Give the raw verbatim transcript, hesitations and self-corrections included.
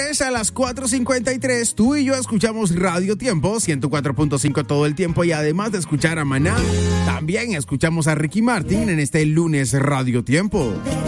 A las cuatro cincuenta y tres, tú y yo escuchamos Radio Tiempo, ciento cuatro punto cinco todo el tiempo, y además de escuchar a Maná, también escuchamos a Ricky Martin en este lunes Radio Tiempo.